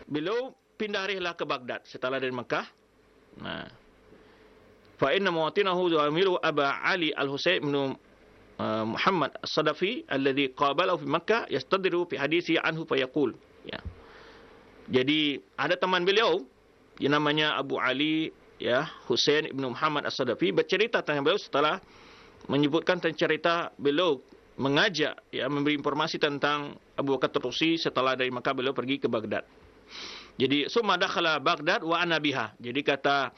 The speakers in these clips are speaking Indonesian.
beliau pindahlah ke Baghdad setelah dari Mekah. Nah, fa inna muwatinahu yu'amilu Aba Ali Al-Husayn bin Muhammad As-Sadafi alladhi qabalahu fi Makkah yastadriru fi hadisi anhu fayaqul. Ya. Jadi ada teman beliau yang namanya Abu Ali ya Husain ibn Muhammad As-Sadafi bercerita tentang beliau setelah menyebutkan tentang cerita beliau mengajak ya memberi informasi tentang Abu Bakar Tartusi setelah dari Makkah beliau pergi ke Baghdad. Jadi summa dakhala Baghdad wa ana biha. Jadi kata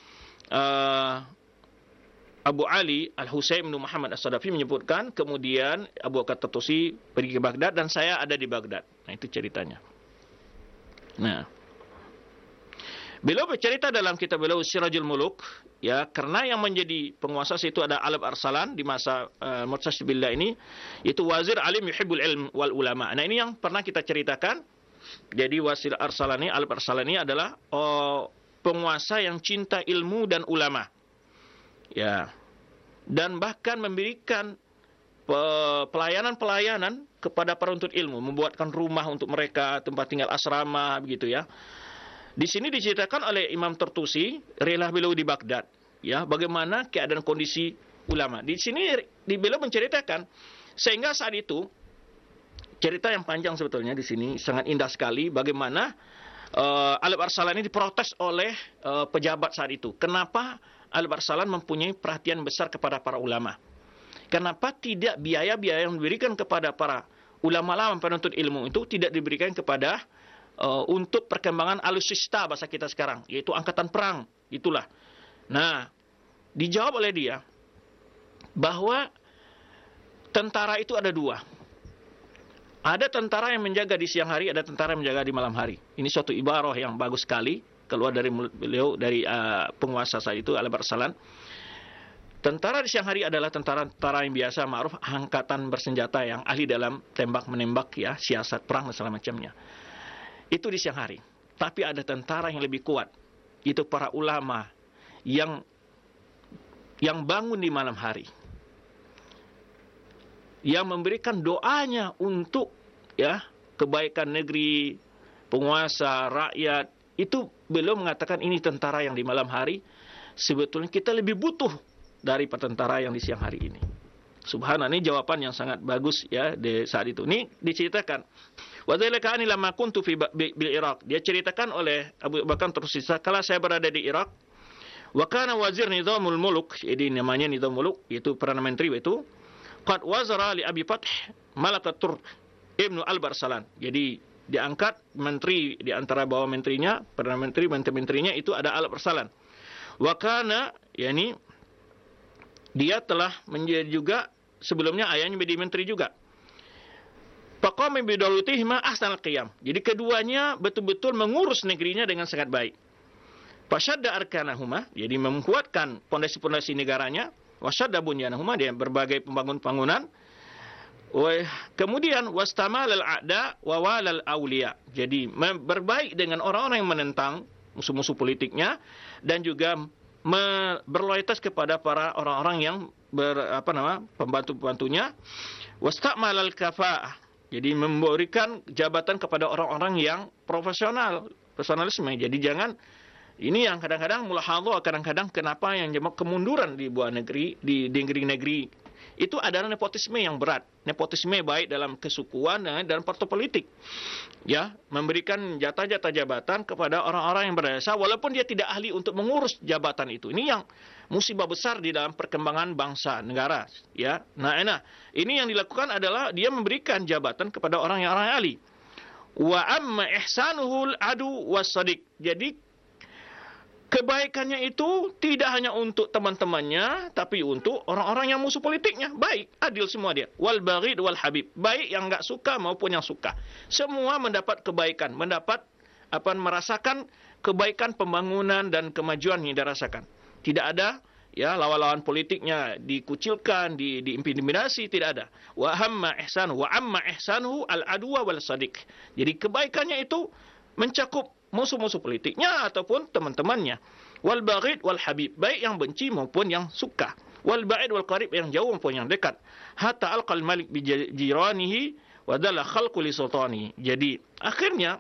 Abu Ali Al-Husayn bin Muhammad As-Sadafi menyebutkan kemudian Abu Bakar Tartusi pergi ke Baghdad dan saya ada di Baghdad. Nah, itu ceritanya. Nah, beliau bercerita dalam kitab beliau Sirajul Muluk ya, karena yang menjadi penguasa itu ada Alab Arsalan di masa Mu'tasim billah ini, itu wazir alim yuhibbul ilm wal ulama. Nah, ini yang pernah kita ceritakan. Jadi wazir Arsalani, Alab Arsalani adalah penguasa yang cinta ilmu dan ulama. Ya. Dan bahkan memberikan pelayanan-pelayanan kepada para penuntut ilmu, membuatkan rumah untuk mereka, tempat tinggal asrama begitu ya. Di sini diceritakan oleh Imam Tartusi, rela beliau di Baghdad, ya, bagaimana keadaan kondisi ulama. Di sini beliau menceritakan sehingga saat itu cerita yang panjang sebetulnya di sini sangat indah sekali bagaimana Alab Arsalan ini diprotes oleh pejabat saat itu. Kenapa Alab Arsalan mempunyai perhatian besar kepada para ulama? Kenapa tidak biaya-biaya yang diberikan kepada para ulama-ulama penuntut ilmu itu tidak diberikan kepada untuk perkembangan alutsista bahasa kita sekarang, yaitu angkatan perang, itulah. Nah, dijawab oleh dia bahwa tentara itu ada dua. Ada tentara yang menjaga di siang hari, ada tentara yang menjaga di malam hari. Ini suatu ibarah yang bagus sekali keluar dari mulut beliau, dari penguasa saat itu Alab Arsalan. Tentara di siang hari adalah tentara-tentara yang biasa, ma'ruf, angkatan bersenjata yang ahli dalam tembak-menembak ya, siasat perang dan segala macamnya. Itu di siang hari. Tapi ada tentara yang lebih kuat. Itu para ulama yang bangun di malam hari. Yang memberikan doanya untuk ya kebaikan negeri, penguasa, rakyat. Itu belum mengatakan ini tentara yang di malam hari. Sebetulnya kita lebih butuh daripada tentara yang di siang hari ini. Subhanallah, ini jawaban yang sangat bagus ya di saat itu. Ini diceritakan. Wa dzalika ani lamma kuntu bil Iraq. Dia ceritakan oleh Abu Bakar Tartusi kala saya berada di Irak. Wa kana wazir nizamul muluk, jadi namanya nizamul muluk, itu perdana menteri itu. Qad wazara li Abi Fath Malakat Turk Ibnu Al-Barsalan. Jadi diangkat menteri di antara bawah menterinya, perdana menteri, menteri-menterinya itu ada Al-Barsalan. Wa kana yani dia telah menjadi juga sebelumnya ayahnya menjadi menteri juga. Faqama bidawlatihi ma ahsanal qiyam. Jadi keduanya betul-betul mengurus negerinya dengan sangat baik. Fasyadda arkanahuma, jadi menguatkan pondasi-pondasi negaranya. Wasyadda bunyanahuma, dia berbagai pembangunan. Kemudian wastamal al-a'da wa walal awliya. Jadi berbaik dengan orang-orang yang menentang musuh-musuh politiknya dan juga berloyalitas kepada para orang-orang yang pembantu-pembantunya. Wastamal al-kafa'ah. Jadi memberikan jabatan kepada orang-orang yang profesionalisme. Jadi jangan, ini yang kadang-kadang mulahadhah, kadang-kadang kenapa yang kemunduran di buah negeri, di negeri-negeri itu adalah nepotisme yang berat. Nepotisme baik dalam kesukuan dan partai politik. Ya, memberikan jatah-jatah jabatan kepada orang-orang yang berdaya walaupun dia tidak ahli untuk mengurus jabatan itu. Ini yang musibah besar di dalam perkembangan bangsa negara, ya. Nah, ini yang dilakukan adalah dia memberikan jabatan kepada orang yang ahli. Wa amma ihsanuhul adu was-sadiq. Jadi kebaikannya itu tidak hanya untuk teman-temannya, tapi untuk orang-orang yang musuh politiknya. Baik, adil semua dia. Wal baghid wal habib. Baik yang enggak suka maupun yang suka. Semua mendapat kebaikan, merasakan kebaikan pembangunan dan kemajuan yang dirasakan. Tidak ada ya lawan-lawan politiknya dikucilkan, diintimidasi, tidak ada. Wa amma ihsanuhu al adwa wal sadiq. Jadi kebaikannya itu mencakup musuh-musuh politiknya ataupun teman-temannya. Wal baghid wal habib, baik yang benci maupun yang suka. Wal ba'id wal qarib, yang jauh maupun yang dekat. Hatta alqal malik bi jiranihi wa dalla khalqu li sultani. Jadi akhirnya